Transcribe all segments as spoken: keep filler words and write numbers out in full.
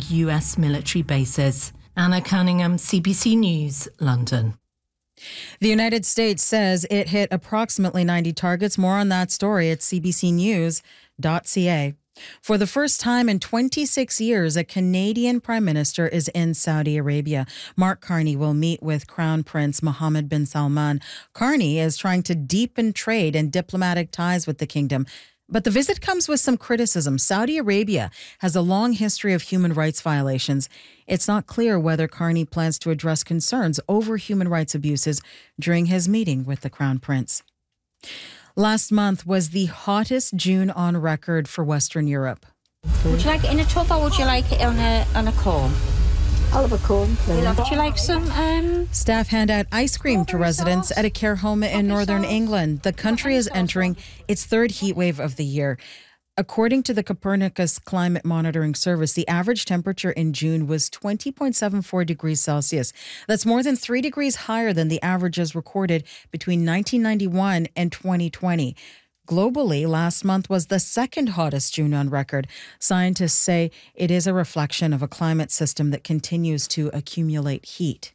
U S military bases. Anna Cunningham, C B C News, London. The United States says it hit approximately ninety targets. More on that story at c b c news dot c a. For the first time in twenty-six years, a Canadian Prime Minister is in Saudi Arabia. Mark Carney will meet with Crown Prince Mohammed bin Salman. Carney is trying to deepen trade and diplomatic ties with the kingdom. But the visit comes with some criticism. Saudi Arabia has a long history of human rights violations. It's not clear whether Carney plans to address concerns over human rights abuses during his meeting with the Crown Prince. Last month was the hottest June on record for Western Europe. Would you like it in a tub or would you like it on a on a cone? I'll have a cone, please. Would you like some? Um... Staff hand out ice cream to residents at a care home in northern England. The country is entering its third heat wave of the year. According to the Copernicus Climate Monitoring Service, the average temperature in June was twenty point seven four degrees Celsius. That's more than three degrees higher than the averages recorded between nineteen ninety-one and twenty twenty. Globally, last month was the second hottest June on record. Scientists say it is a reflection of a climate system that continues to accumulate heat.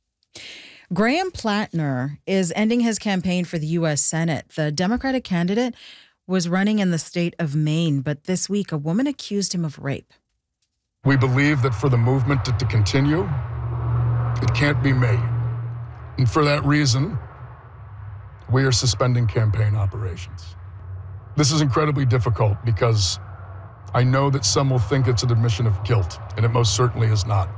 Graham Plattner is ending his campaign for the U S Senate. The Democratic candidate was running in the state of Maine, but this week a woman accused him of rape. We believe that for the movement to, to continue, it can't be me. And for that reason, we are suspending campaign operations. This is incredibly difficult because I know that some will think it's an admission of guilt, and it most certainly is not.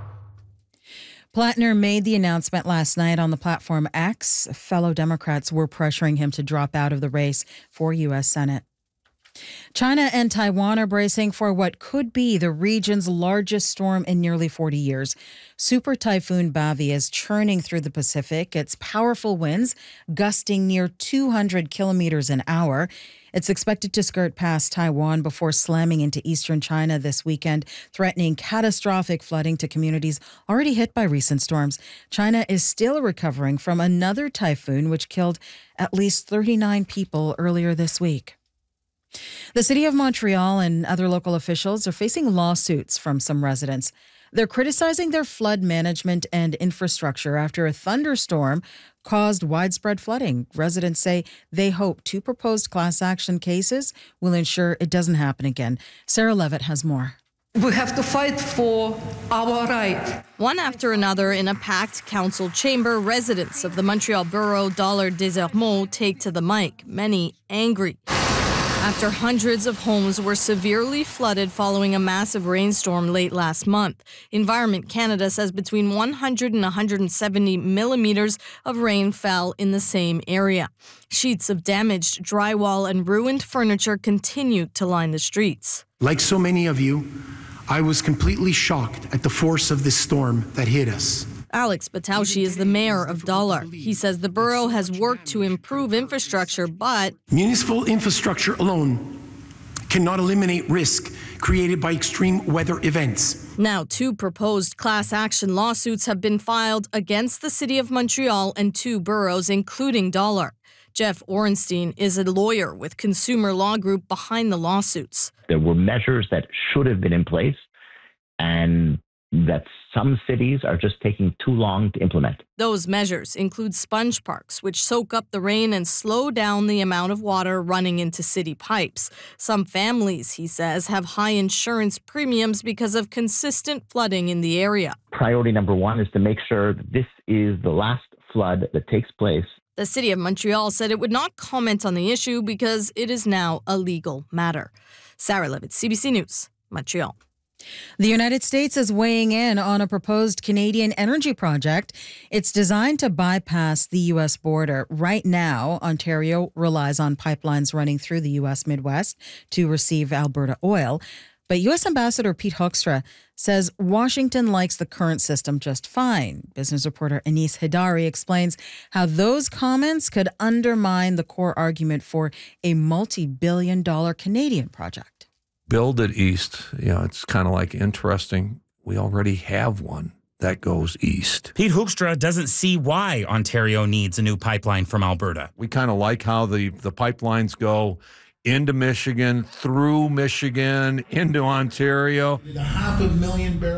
Plattner made the announcement last night on the platform X. Fellow Democrats were pressuring him to drop out of the race for U S Senate. China and Taiwan are bracing for what could be the region's largest storm in nearly forty years. Super Typhoon Bavi is churning through the Pacific. Its powerful winds gusting near two hundred kilometers an hour. It's expected to skirt past Taiwan before slamming into eastern China this weekend, threatening catastrophic flooding to communities already hit by recent storms. China is still recovering from another typhoon, which killed at least thirty-nine people earlier this week. The City of Montreal and other local officials are facing lawsuits from some residents. They're criticizing their flood management and infrastructure after a thunderstorm caused widespread flooding. Residents say they hope two proposed class action cases will ensure it doesn't happen again. Sarah Levitt has more. We have to fight for our right. One after another in a packed council chamber, residents of the Montreal borough Dollard des Ormeaux take to the mic, many angry. After hundreds of homes were severely flooded following a massive rainstorm late last month, Environment Canada says between one hundred and one hundred seventy millimeters of rain fell in the same area. Sheets of damaged drywall and ruined furniture continued to line the streets. Like so many of you, I was completely shocked at the force of this storm that hit us. Alex Bataushi is the mayor of Dollard. He says the borough has worked to improve infrastructure, but municipal infrastructure alone cannot eliminate risk created by extreme weather events. Now, two proposed class action lawsuits have been filed against the City of Montreal and two boroughs, including Dollard. Jeff Orenstein is a lawyer with Consumer Law Group behind the lawsuits. There were measures that should have been in place, and that some cities are just taking too long to implement. Those measures include sponge parks, which soak up the rain and slow down the amount of water running into city pipes. Some families, he says, have high insurance premiums because of consistent flooding in the area. Priority number one is to make sure that this is the last flood that takes place. The City of Montreal said it would not comment on the issue because it is now a legal matter. Sarah Levitt, C B C News, Montreal. The United States is weighing in on a proposed Canadian energy project. It's designed to bypass the U S border. Right now, Ontario relies on pipelines running through the U S Midwest to receive Alberta oil. But U S Ambassador Pete Hoekstra says Washington likes the current system just fine. Business reporter Anis Hidari explains how those comments could undermine the core argument for a multi-billion dollar Canadian project. Build it east. You know, it's kind of like interesting. We already have one that goes east. Pete Hoekstra doesn't see why Ontario needs a new pipeline from Alberta. We kind of like how the, the pipelines go into Michigan, through Michigan, into Ontario. A half a million barrels.